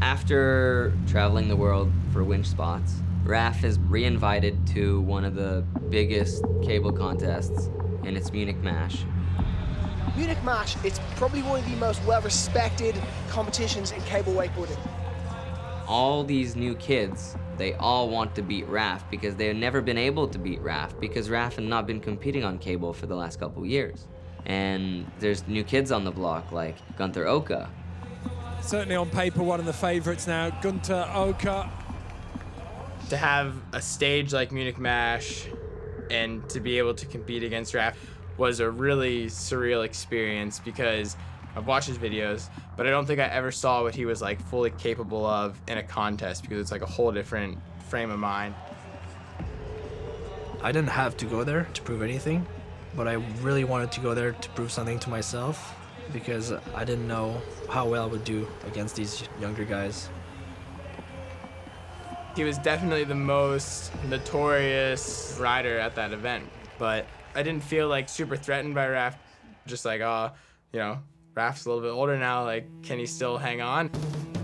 After traveling the world for winch spots, Raf is re-invited to one of the biggest cable contests, and it's Munich MASH. Munich MASH, it's probably one of the most well-respected competitions in cable wakeboarding. All these new kids, they all want to beat Raf because they've never been able to beat Raf because Raf had not been competing on cable for the last couple years. And there's new kids on the block like Gunther Oka. Certainly on paper, one of the favorites now, Gunther Oka. To have a stage like Munich MASH and to be able to compete against Raf was a really surreal experience because I've watched his videos, but I don't think I ever saw what he was like fully capable of in a contest because it's like a whole different frame of mind. I didn't have to go there to prove anything, but I really wanted to go there to prove something to myself because I didn't know how well I would do against these younger guys. He was definitely the most notorious rider at that event, but I didn't feel like super threatened by Raf. Just like, oh, you know, Raf's a little bit older now, like, can he still hang on?